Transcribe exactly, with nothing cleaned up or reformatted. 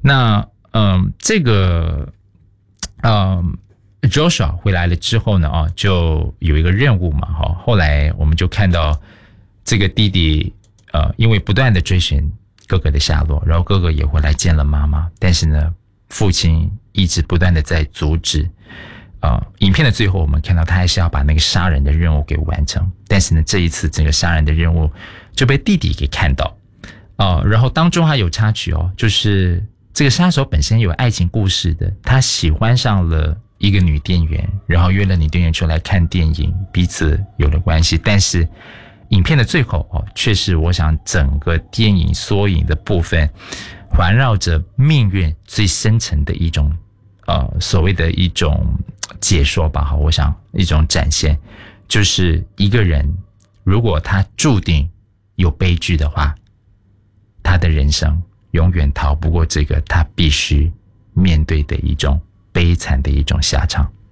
那嗯，这个嗯 Joshua 回来了之后呢，啊，就有一个任务嘛，哈。后来我们就看到这个弟弟，呃，因为不断的追寻哥哥的下落，然后哥哥也回来见了妈妈，但是呢，父亲一直不断的在阻止。呃，影片的最后，我们看到他还是要把那个杀人的任务给完成，但是呢，这一次整个杀人的任务就被弟弟给看到。哦、呃，然后当中还有插曲哦，就是这个杀手本身有爱情故事的，他喜欢上了一个女店员，然后约了女店员出来看电影，彼此有了关系。但是影片的最后哦，却是我想整个电影缩影的部分，环绕着命运最深层的一种呃所谓的一种解说吧。好，我想一种展现，就是一个人如果他注定有悲剧的话，他的人生永远逃不过这个他必须面对的一种悲惨的一种下场。